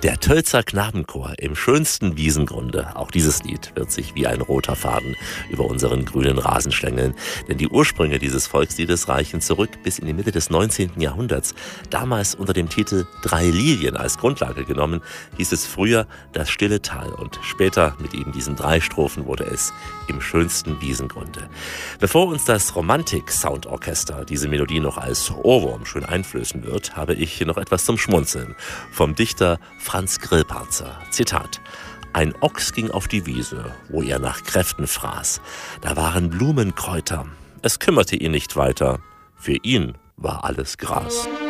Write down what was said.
Der Tölzer Knabenchor im schönsten Wiesengrunde. Auch dieses Lied wird sich wie ein roter Faden über unseren grünen Rasen schlängeln. Denn die Ursprünge dieses Volksliedes reichen zurück bis in die Mitte des 19. Jahrhunderts. Damals unter dem Titel Drei Lilien als Grundlage genommen, hieß es früher das Stille Tal. Und später mit eben diesen 3 Strophen wurde es im schönsten Wiesengrunde. Bevor uns das Romantik-Soundorchester diese Melodie noch als Ohrwurm schön einflößen wird, habe ich hier noch etwas zum Schmunzeln. Vom Dichter Franz Grillparzer. Zitat: Ein Ochs ging auf die Wiese, wo er nach Kräften fraß. Da waren Blumenkräuter. Es kümmerte ihn nicht weiter. Für ihn war alles Gras.